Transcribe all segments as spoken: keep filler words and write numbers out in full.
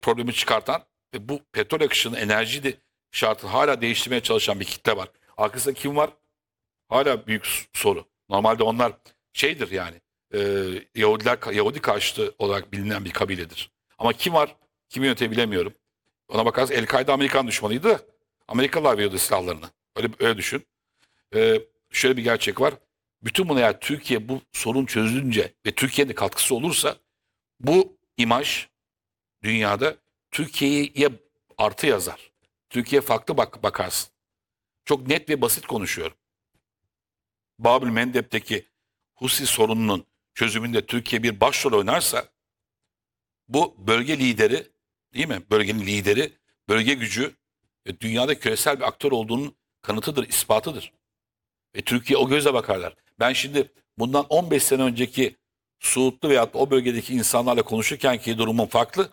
problemi çıkartan ve bu petrol akışının enerji de şartını hala değiştirmeye çalışan bir kitle var. Arkasında kim var? Hala büyük soru. Normalde onlar şeydir yani e, Yahudiler, Yahudi karşıtı olarak bilinen bir kabiledir. Ama kim var? Kimi yönetebilemiyorum. Ona bakarsanız El-Kaide Amerikan düşmanıydı da Amerikalılar veriyordu silahlarını. Öyle, öyle düşün. E, şöyle bir gerçek var. Bütün buna eğer Türkiye bu sorun çözülünce ve Türkiye'nin katkısı olursa bu imaj dünyada Türkiye'ye artı yazar. Türkiye farklı bak bakarsın. Çok net ve basit konuşuyorum. Babül Mendeb'deki Husi sorununun çözümünde Türkiye bir başrol oynarsa bu bölge lideri, değil mi? Bölgenin lideri, bölge gücü ve dünyada küresel bir aktör olduğunun kanıtıdır, ispatıdır. Ve Türkiye o gözle bakarlar. Ben şimdi bundan on beş sene önceki Suudlu veyahut da o bölgedeki insanlarla konuşurken ki durumum farklı.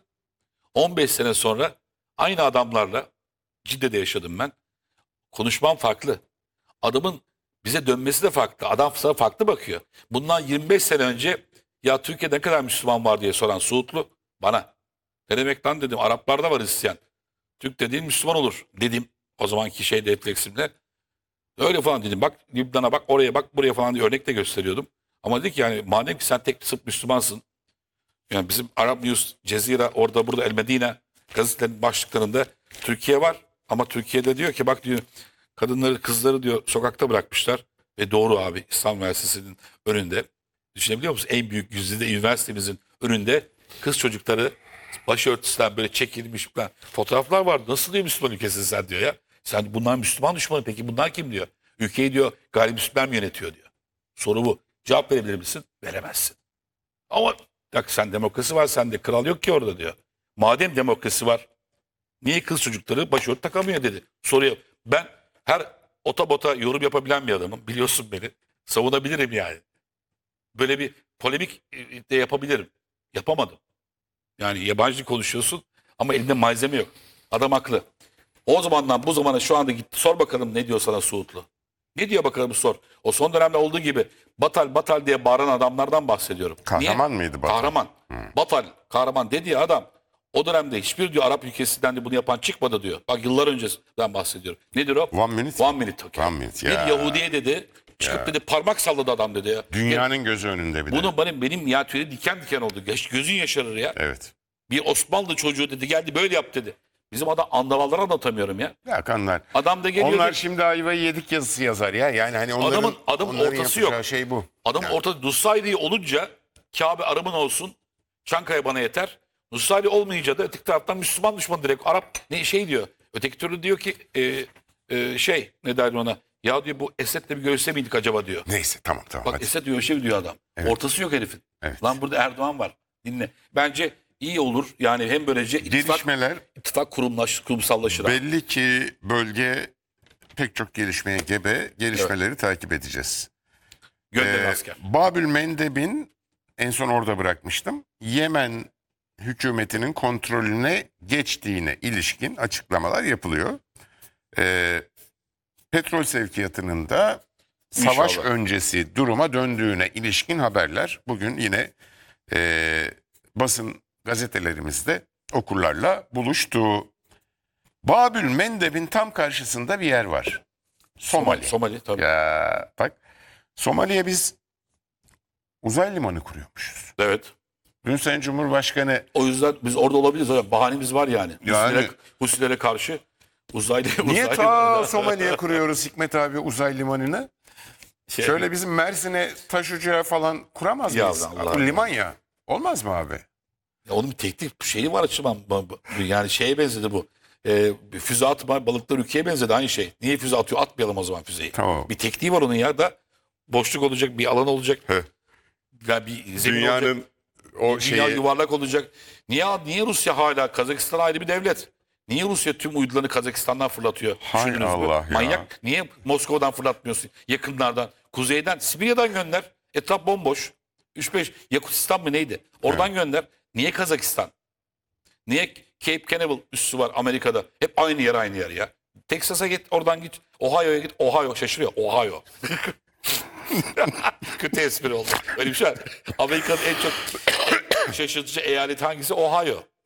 on beş sene sonra aynı adamlarla Cidde'de yaşadım ben. Konuşmam farklı. Adamın bize dönmesi de farklı. Adam sana farklı bakıyor. Bundan yirmi beş sene önce ya Türkiye'de ne kadar Müslüman var diye soran Suudlu bana. Ne demek lan dedim. Araplarda var Hristiyan. Türk dediğin Müslüman olur dedim. O zamanki şey refleksimle. Öyle falan dedim. Bak Lübnan'a bak, oraya bak, buraya falan diye örnek de gösteriyordum. Ama dedik yani madem ki sen tek sırf Müslümansın. Yani bizim Arap News, Cezira, orada burada El Medine gazetelerin başlıklarında Türkiye var. Ama Türkiye'de diyor ki bak diyor kadınları, kızları diyor sokakta bırakmışlar. Ve doğru abi, İstanbul Üniversitesi'nin önünde. Düşünebiliyor musun? En büyük yüzde üniversitemizin önünde kız çocukları başörtüsünden böyle çekilmiş falan fotoğraflar vardı. Nasıl diyor Müslüman ülkesin sen diyor ya. Sen bunlar Müslüman düşmanı, peki bunlar kim diyor. Ülkeyi diyor gayrimüslimler mi yönetiyor diyor. Soru bu. Cevap verebilir misin? Veremezsin. Ama bak sen demokrasi var, sende kral yok ki orada diyor. Madem demokrasi var niye kız çocukları başörtü takamıyor dedi. Soruyor. Ben her otobota yorum yapabilen bir adamım. Biliyorsun beni. Savunabilirim yani. Böyle bir polemik de yapabilirim. Yapamadım. Yani yabancı konuşuyorsun ama elinde malzeme yok. Adam haklı. O zamandan bu zamana şu anda gitti. Sor bakalım ne diyor sana Suudlu. Ne diyor bakalım sor. O son dönemde olduğu gibi batal batal diye bağıran adamlardan bahsediyorum. Kahraman Niye? mıydı batal? Kahraman. Hmm. Batal, kahraman dediği adam o dönemde hiçbir diyor Arap ülkesinden de bunu yapan çıkmadı diyor. Bak yıllar öncesinden bahsediyorum. Nedir o? One minute. One minute. Okay. One minute Bir ya. Yahudi'ye dedi. Çıkıp Ya. dedi parmak salladı adam dedi ya. Dünyanın gözü önünde bir de. Bunu benim, benim ya tüyleri diken diken oldu. Gözün yaşarır ya. Evet. Bir Osmanlı çocuğu dedi geldi böyle yap dedi. Bizim adam andavalları anlatamıyorum ya. Ya kanlar. Adam da geliyor. Onlar dedi, şimdi ayvayı yedik yazısı yazar ya. Yani hani onların, Adamın- adamın onların ortası yapacağı yok. şey bu. Adam Yani. ortada Nusayri olunca Kabe arımın olsun. Çankaya bana yeter. Nusayri olmayınca da öteki taraftan Müslüman düşmanı direkt Arap ne şey diyor. Öteki türlü diyor ki e, e, şey ne derler ona. Ya diyor bu Esed'le bir görüşse miydik acaba diyor. Neyse tamam tamam. Bak hadi. Esed görüşe diyor adam. Evet. Ortası yok herifin. Evet. Lan burada Erdoğan var. Dinle. Bence iyi olur. Yani hem böylece ittifak, Gelişmeler ittifak kurumlaş, kurumsallaşır. abi. belli ki bölge pek çok gelişmeye gebe. Gelişmeleri takip edeceğiz. Gönder Ee, asker. Babül Mendeb'in en son orada bırakmıştım. Yemen hükümetinin kontrolüne geçtiğine ilişkin açıklamalar yapılıyor. Ee, petrol sevkiyatının da savaş İnşallah. öncesi duruma döndüğüne ilişkin haberler bugün yine e, basın gazetelerimizde okurlarla buluştu. Babül Mendeb'in tam karşısında bir yer var. Somali. Somali tabii. Ya bak, Somali'ye biz uzay limanı kuruyormuşuz. Evet. Dün Sayın Cumhurbaşkanı O yüzden biz orada olabiliriz. Öyle bahanemiz var yani. Yani- Husilere, Husilere karşı uzaylı niye uzaylı- ta Somali'ye kuruyoruz Hikmet abi uzay limanını? Şey- Şöyle bizim Mersin'e taş ocağı falan kuramaz Ya mıyız? Allah Allah. Liman ya. Olmaz mı abi? Ya onun bir teknik şeyi var açıman. Yani şeye benzedi bu. Ee, füze atma balıklar ülkeye benzedi aynı şey. Niye füze atıyor? Atmayalım o zaman füzeyi. Tamam. Bir tekniği var onun ya da boşluk olacak, bir alan olacak. Heh. Yani bir zemin Dünyanın olacak. o Dünya şeyi yuvarlak olacak. Niye niye Rusya hala Kazakistan ayrı bir devlet? Niye Rusya tüm uydularını Kazakistan'dan fırlatıyor? Hay Düşündünüz mü? Allah ya. Manyak. Niye Moskova'dan fırlatmıyorsun? Yakınlardan, kuzeyden, Sibirya'dan gönder. Etraf bomboş. üç beş Yakutistan mı neydi? Oradan gönder. Niye Kazakistan? Niye Cape Canaveral üssü var Amerika'da? Hep aynı yer aynı yer ya. Texas'a git, oradan git. Ohio'ya git. Ohio şaşırıyor. Ohio. Kötü espri oldu. Öyle bir şey var. Amerika'nın en çok şaşırtıcı eyaleti hangisi? Ohio.